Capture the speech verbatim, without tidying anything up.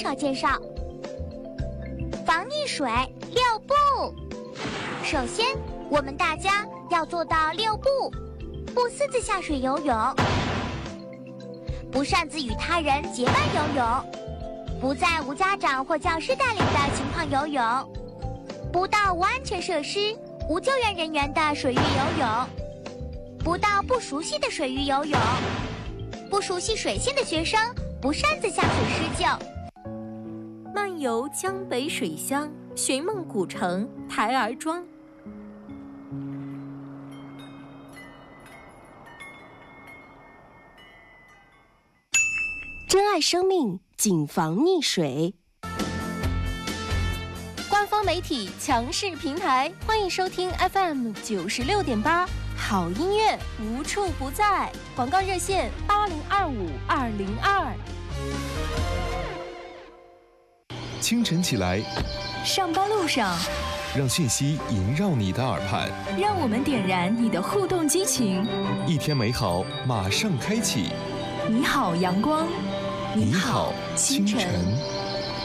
绍介绍。防溺水六步，首先我们大家要做到六不：不私自下水游泳，不擅自与他人结伴游泳，不在无家长或教师带领的情况游泳，不到无安全设施、无救援人员的水域游泳，不到不熟悉的水域游泳，不熟悉水性的学生不擅自下水施救。 漫游江北水乡，寻梦古城台儿庄。 珍爱生命，谨防溺水。 官方媒体强势平台，欢迎收听 F M 九十六点八，好音乐无处不在。广告热线八零二五二零二。 清晨起来， 上班路上， 让讯息萦绕你的耳畔， 让我们点燃你的互动激情。 一天美好马上开启。 你好，阳光。 你好，清晨。